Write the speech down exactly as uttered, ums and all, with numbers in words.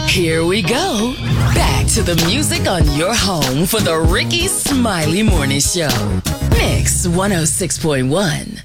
Here we go. Back to the music on your home for the Ricky Smiley Morning Show. Mix one oh six point one.